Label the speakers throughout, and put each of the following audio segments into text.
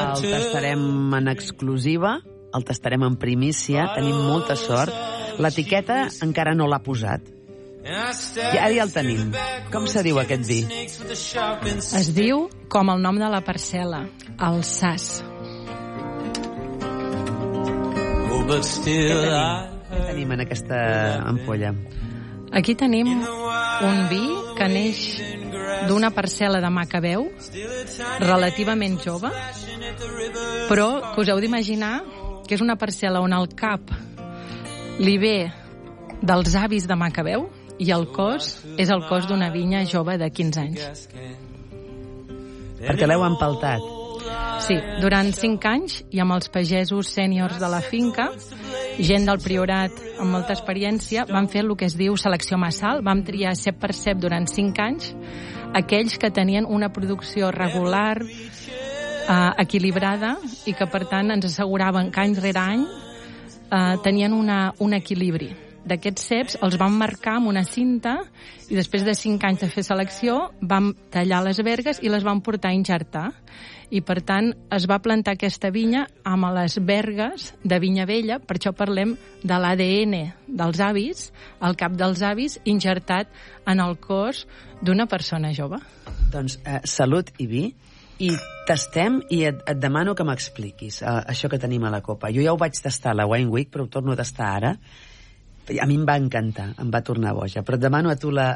Speaker 1: El tastarem en exclusiva, el tastarem en primícia, tenim molta sort. L'etiqueta encara no l'ha posat. Ja el tenim. Com se diu aquest vi?
Speaker 2: Es diu com el nom de la parcel·la, el Sas.
Speaker 1: Què tenim en aquesta ampolla?
Speaker 2: Aquí tenim un vi que neix d'una parcel·la de Macabeu relativament jove, però que us heu d'imaginar que és una parcel·la on el cap li ve dels avis de Macabeu i el cos és el cos d'una vinya jove de 15 anys.
Speaker 1: Perquè l'heu empaltat.
Speaker 2: Sí, durant 5 anys i amb els pagesos sèniors de la finca, gent del priorat amb molta experiència, van fer el que es diu selecció massal, vam triar cep per cep durant 5 anys aquells que tenien una producció regular, equilibrada, i que per tant ens asseguraven que any rere any tenien un equilibri. D'aquests ceps els vam marcar amb una cinta i després de 5 anys de fer selecció vam tallar les vergues i les vam portar a injertar. I per tant es va plantar aquesta vinya amb les vergues de vinya vella, per això parlem de l'ADN dels avis, el cap dels avis injertat en el cos d'una persona jove.
Speaker 1: Doncs salut i vi. I tastem i et demano que m'expliquis això que tenim a la copa. Jo ja ho vaig tastar a la Wine Week, però ho torno a tastar ara. A mi em va encantar, em va tornar boja. Però et demano a tu la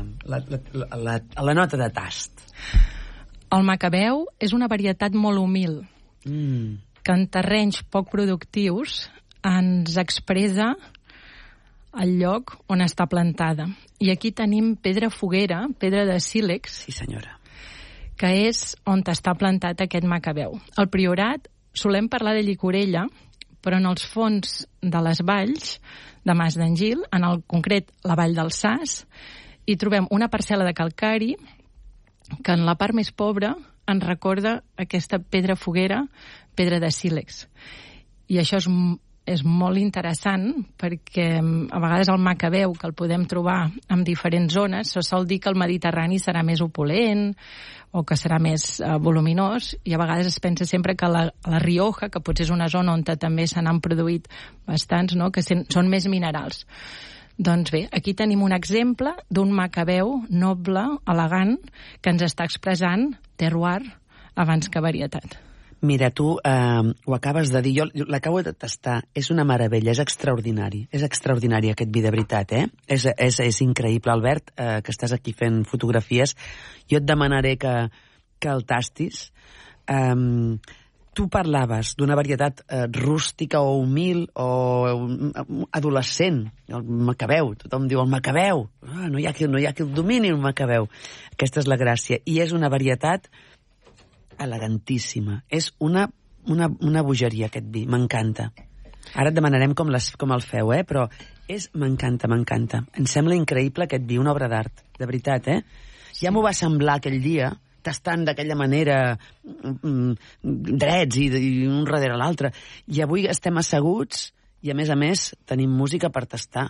Speaker 1: nota de tast.
Speaker 2: El Macabeu és una varietat molt humil, que en terrenys poc productius ens expressa el lloc on està plantada. I aquí tenim pedra foguera, pedra de sílex,
Speaker 1: sí, senyora,
Speaker 2: que és on està plantat aquest Macabeu. Al Priorat solem parlar de llicorella, però en els fons de les valls de Mas d'Angil, en el concret la vall del Sas, hi trobem una parcel·la de calcari que en la part més pobra ens recorda aquesta pedra foguera, pedra de sílex. I això és molt interessant perquè a vegades el Macabeu, que el podem trobar en diferents zones, se sol dir que el Mediterrani serà més opulent o que serà més voluminós, i a vegades es pensa sempre que la Rioja, que potser és una zona on també se n'han produït bastants, no?, que són més minerals. Doncs bé, aquí tenim un exemple d'un Macabeu noble, elegant, que ens està expressant terroir abans que varietat.
Speaker 1: Mira, tu ho acabes de dir, jo l'acabo de tastar, és una meravella, és extraordinari aquest vi, de veritat, eh? És increïble, Albert, que estàs aquí fent fotografies. Jo et demanaré que el tastis. Tu parlaves d'una varietat rústica o humil o adolescent, el Macabeu, tothom diu el Macabeu, no hi ha qui el domini, el Macabeu. Aquesta és la gràcia, i és una varietat elegantíssima. És una bogeria, aquest vi, m'encanta. Ara et demanarem com el feu, però m'encanta. Em sembla increïble aquest vi, una obra d'art, de veritat, Ja m'ho va semblar aquell dia, tastant d'aquella manera drets i un darrere l'altre. I avui estem asseguts i, a més, tenim música per tastar.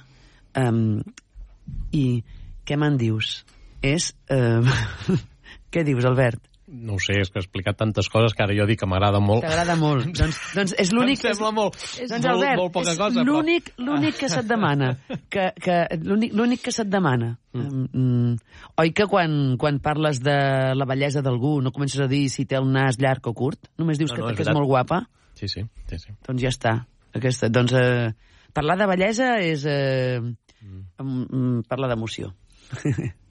Speaker 1: I què me'n dius? Què dius, Albert?
Speaker 3: No ho sé, és que he explicat tantes coses que ara jo dic que m'agrada molt.
Speaker 1: T'agrada molt. Doncs és l'únic...
Speaker 3: Em sembla molt poca cosa.
Speaker 1: L'únic que se't demana. L'únic que se't demana. Oi que quan parles de la bellesa d'algú no comences a dir si té el nas llarg o curt? Només dius que és molt guapa?
Speaker 3: Sí.
Speaker 1: Doncs ja està. Doncs parlar de bellesa és parlar d'emoció.